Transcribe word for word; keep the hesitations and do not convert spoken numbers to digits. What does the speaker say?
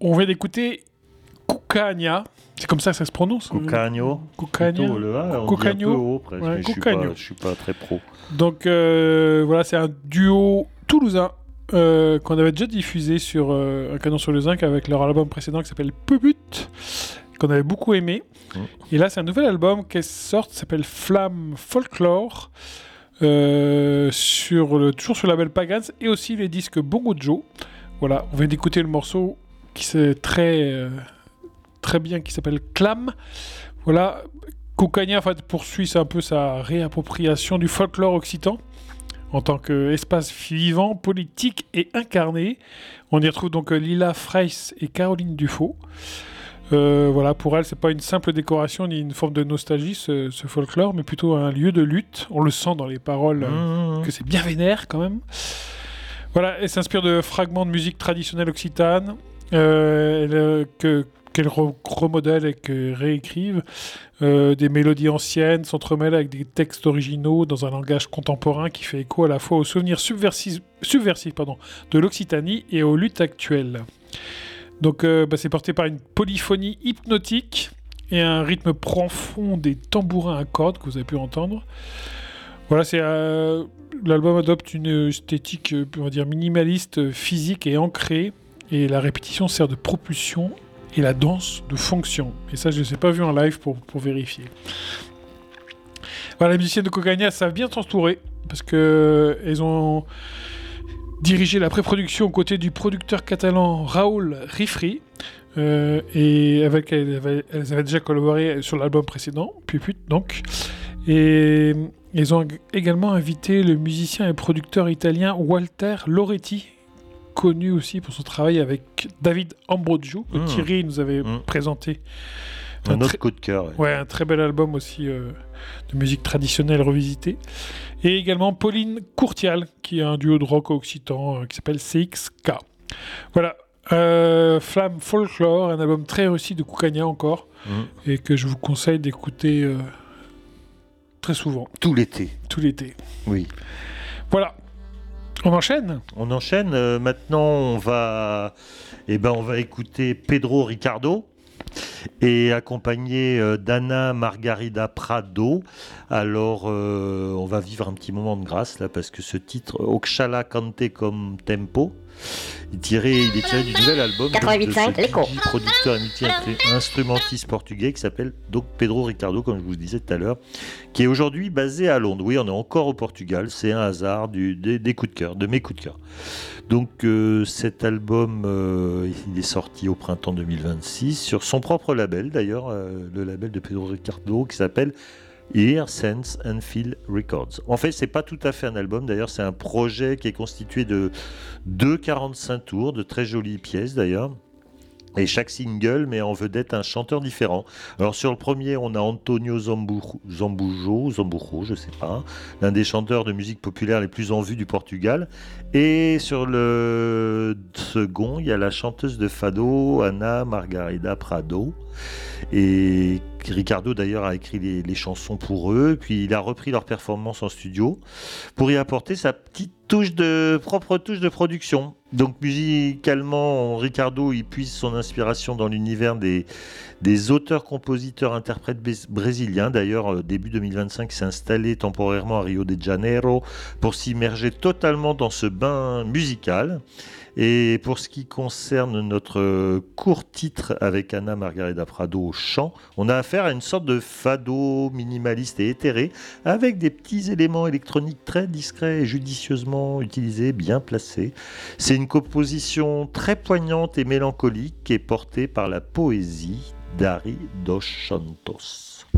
on vient d'écouter Cuccagna. C'est comme ça que ça se prononce. Cuccagno. Cuccagna. Plutôt le A, on Cuccagno. dit un peu haut presque, Ouais, mais je suis Cuccagno. pas, je suis pas très pro. Donc euh, voilà, c'est un duo toulousain euh, qu'on avait déjà diffusé sur euh, un canon sur le zinc avec leur album précédent qui s'appelle Pebut, qu'on avait beaucoup aimé. Mmh. Et là, c'est un nouvel album qui sort, qui s'appelle Flamme Folklore, euh, sur le, toujours sur le label Pagans, et aussi les disques Bongo Joe. Voilà, on vient d'écouter le morceau qui c'est très euh, très bien, qui s'appelle Clam. Voilà, Cuccagna en fait, poursuit c'est un peu sa réappropriation du folklore occitan en tant qu'espace vivant, politique et incarné. On y retrouve donc Lila Freiss et Caroline Dufaux. Euh, voilà, pour elle, c'est pas une simple décoration ni une forme de nostalgie, ce, ce folklore, mais plutôt un lieu de lutte. On le sent dans les paroles, euh, Mmh. que c'est bien vénère quand même. Voilà, elle s'inspire de fragments de musique traditionnelle occitane, euh, elle, euh, que, qu'elle re- remodèle et que réécrive. Euh, des mélodies anciennes s'entremêlent avec des textes originaux dans un langage contemporain qui fait écho à la fois aux souvenirs subversifs, subversifs pardon, de l'Occitanie et aux luttes actuelles. Donc euh, bah, c'est porté par une polyphonie hypnotique et un rythme profond des tambourins à cordes que vous avez pu entendre. Voilà, c'est euh, l'album adopte une esthétique, euh, on va dire minimaliste, euh, physique et ancrée, et la répétition sert de propulsion et la danse de fonction. Et ça, je ne les ai pas vus en live pour, pour vérifier. Voilà, les musiciens de Cuccagna savent bien s'entourer parce que ils ont dirigé la pré-production aux côtés du producteur catalan Raoul Rifri. Euh, et avec elles avaient, elles avaient déjà collaboré sur l'album précédent, Puput donc. Et ils ont également invité le musicien et producteur italien Walter Loretti, connu aussi pour son travail avec David Ambrogio, que Mmh. Thierry nous avait Mmh. présenté. Un Un autre très- coup de cœur. ouais. Ouais, un très bel album aussi euh, de musique traditionnelle revisitée. Et également Pauline Courtial, qui est un duo de rock occitan euh, qui s'appelle C X K. Voilà, euh, Flamme Folklore, un album très réussi de Cuccagna encore, Mmh. et que je vous conseille d'écouter euh, très souvent, Tout l'été. tout l'été. Oui. Voilà, on enchaîne. On enchaîne. euh, maintenant, on va, eh ben, on va écouter Pedro Ricardo et accompagné euh, d'Anna Margarida Prado. Alors, euh, on va vivre un petit moment de grâce là parce que ce titre, Oxala Cante comme Tempo, il, tiré, il est tiré du nouvel album quatre-vingt-huit donc, de cinq, ce l'écho. D J, producteur et multi-instrumentiste portugais qui s'appelle donc Pedro Ricardo, comme je vous le disais tout à l'heure, qui est aujourd'hui basé à Londres. Oui, on est encore au Portugal, c'est un hasard du, des, des coups de cœur, de mes coups de cœur. Donc euh, cet album, euh, il est sorti au printemps deux mille vingt-six sur son propre label d'ailleurs, euh, le label de Pedro Ricardo qui s'appelle Ear, Sense and Feel Records. En fait, c'est pas tout à fait un album, d'ailleurs, c'est un projet qui est constitué de deux quarante-cinq tours, de très jolies pièces d'ailleurs. Et chaque single met en vedette un chanteur différent. Alors sur le premier, on a Antonio Zambu- Zambujo, Zambujo, je sais pas, l'un des chanteurs de musique populaire les plus en vue du Portugal. Et sur le second, il y a la chanteuse de fado, Ana Margarida Prado. Et Ricardo d'ailleurs a écrit les, les chansons pour eux, puis il a repris leur performance en studio pour y apporter sa petite touche de propre touche de production. Donc musicalement, Ricardo il puise son inspiration dans l'univers des, des auteurs, compositeurs, interprètes bés- brésiliens. D'ailleurs, euh, début deux mille vingt-cinq, il s'est installé temporairement à Rio de Janeiro pour s'immerger totalement dans ce bain musical. Et pour ce qui concerne notre euh, court titre avec Ana Margarida Prado au chant, on a affaire à une sorte de fado minimaliste et éthéré avec des petits éléments électroniques très discrets et judicieusement utilisés, bien placés. C'est une composition très poignante et mélancolique qui est portée par la poésie d'Ari dos Santos.